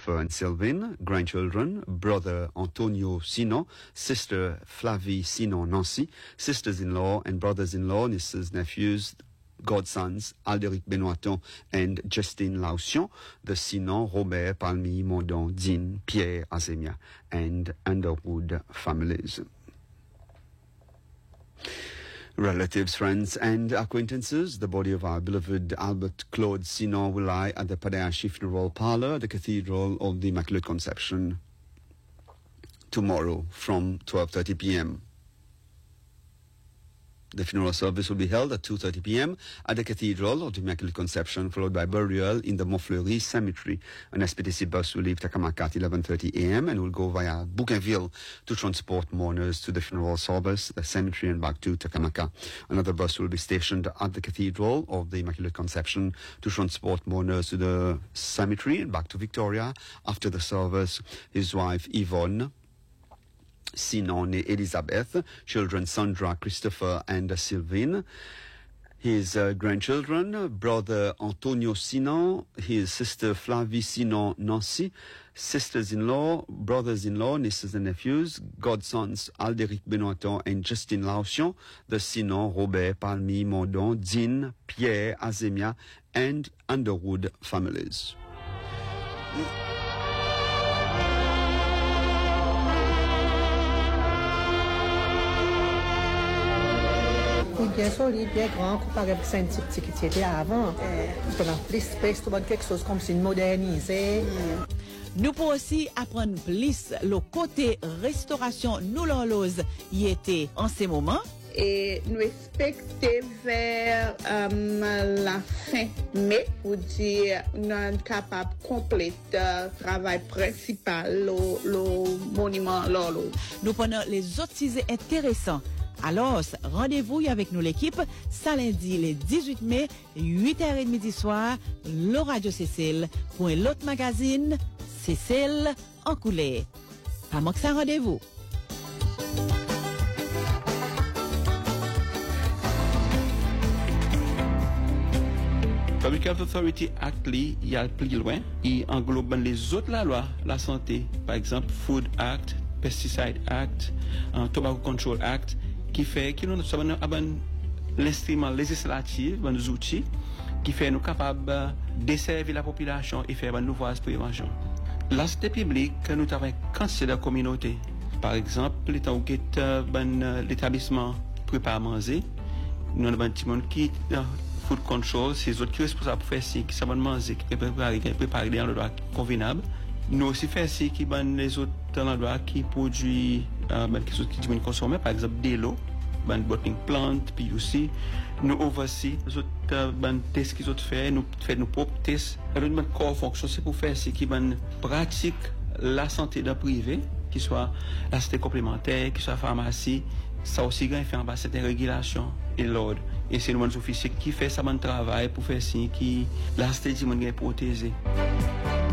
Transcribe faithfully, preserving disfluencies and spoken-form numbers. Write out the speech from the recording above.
Christopher and Sylvain, grandchildren, brother Antonio Sinon, sister Flavie Sinon Nancy, sisters-in-law and brothers-in-law, nieces, nephews, godsons, Alderic Benoiton and Justine Lausion, the Sinon, Robert, Palmy, Mondon, Dean, Pierre, Azemia, and Underwood families. Relatives, friends, and acquaintances, the body of our beloved Albert Claude Sinon will lie at the Padayashi Funeral Parlor, the Cathedral of the Immaculate Conception, tomorrow from twelve thirty p.m. The funeral service will be held at two thirty p.m. at the Cathedral of the Immaculate Conception, followed by burial in the Montfleury Cemetery. An S P T C bus will leave Takamaka at eleven thirty a.m. and will go via Bougainville to transport mourners to the funeral service, the cemetery, and back to Takamaka. Another bus will be stationed at the Cathedral of the Immaculate Conception to transport mourners to the cemetery and back to Victoria. After the service, his wife Yvonne Sinon et Elizabeth, children Sandra, Christopher, and Sylvain. His uh, grandchildren, brother Antonio Sinon, his sister Flavie Sinon Nancy, sisters-in-law, brothers-in-law, nieces and nephews, godsons Alderic Benoiton and Justine Lausion, the Sinon, Robert, Palmy, Mondon, Dean, Pierre, Azemia, and Underwood families. Bien solide, bien grand, comparé avec un petit petit qui était avant. Parce qu'on a plus space, tu vois quelque chose comme si modernisé. Nous pouvons aussi apprendre plus le côté restauration nous l'enlose y était en ces moments. Et nous expecter vers euh, la fin mai pour dire nous sommes capables de compléter le travail principal, le, le monument Lolo. Nous prenons les autres sujets intéressants. Alors, rendez-vous avec nous l'équipe, ça lundi le dix-huit mai, huit heures trente du soir, le Radio Cécile, pour un autre magazine, Cécile en couleur. Pas manquer ça rendez-vous. Public Health Authority Act, il y a plus loin, il englobe les autres la loi, la santé, par exemple Food Act, Pesticide Act, uh, Tobacco Control Act, qui fait que nous avons l'instrument législatif, nos outils, qui fait nous capables de desservir la population et faire une nouvelle prévention. La santé publique, nous avons quantité de communautés. Par exemple, l'établissement prépare à manger, nous avons un petit monde qui food control, c'est les autres qui sont responsables pour faire ça, qui savent manger, qui préparent, qui préparent dans l'endroit convenable. Nous aussi faisons ça qui ban les autres dans l'endroit qui produisent euh, ben, quelque chose qui diminue consommer, par exemple de l'eau, ban bottling plant, puis aussi nous aussi les autres euh, ban tests qu'ils ont fait, nous faisons nos propres tests. Alors notre corps fonction c'est pour faire ça qui ban pratique la santé d'un privé, qui soit la santé complémentaire, qui soit pharmacie. Ça aussi grand fait en bas cette régulation et l'ordre. Et c'est le monde officiel qui fait ça bon travail pour faire ça qui la santé du monde est protégée.